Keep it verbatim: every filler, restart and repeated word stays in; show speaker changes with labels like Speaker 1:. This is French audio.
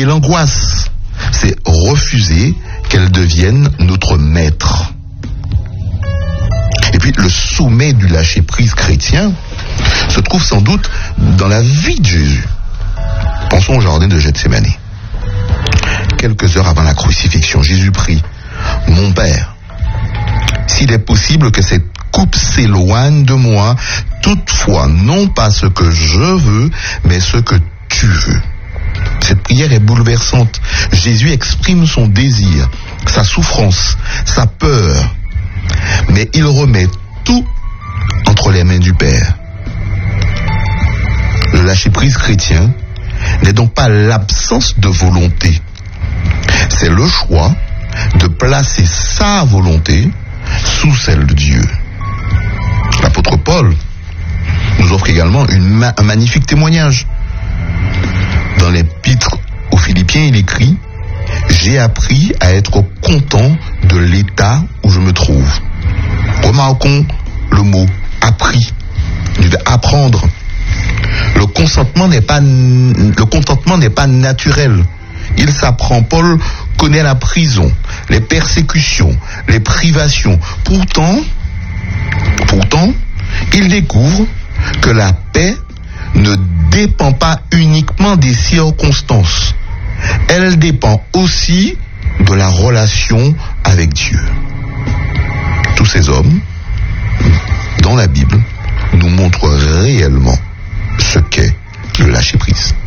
Speaker 1: l'angoisse, c'est refuser qu'elle devienne notre maître. Et puis le sommet du lâcher-prise chrétien se trouve sans doute dans la vie de Jésus. Pensons au jardin de Gethsémani. Quelques heures avant la crucifixion, Jésus prie: « Mon Père, s'il est possible que cette coupe s'éloigne de moi, toutefois non pas ce que je veux, mais ce que tu veux. » Cette prière est bouleversante. Jésus exprime son désir, sa souffrance, sa peur, mais il remet tout entre les mains du Père. Le lâcher-prise chrétien n'est donc pas l'absence de volonté, c'est le choix de placer sa volonté sous celle de Dieu. L'apôtre Paul nous offre également une ma- un magnifique témoignage. Dans l'épître aux Philippiens, il écrit: « J'ai appris à être content de l'état où je me trouve. » Remarquons le mot « appris ». Il veut apprendre. Le consentement n'est pas, le contentement n'est pas naturel. Il s'apprend. Paul connaît la prison, les persécutions, les privations. Pourtant, pourtant, il découvre que la paix ne dépend pas uniquement des circonstances. Elle dépend aussi de la relation avec Dieu. Tous ces hommes, dans la Bible, nous montrent réellement ce qu'est le lâcher-prise.